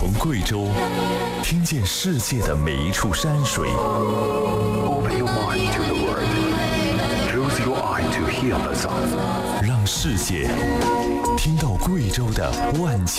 从贵州听见世界的每一处山水。 Open your mind to the world. Close your eye to hear the sound. 让世界听到贵州的万千